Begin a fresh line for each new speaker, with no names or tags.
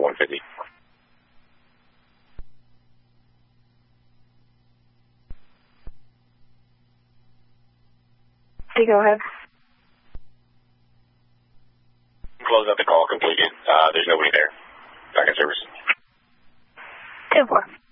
150.
Go ahead.
Close out the call completed. There's nobody there. Back in service.
10-4.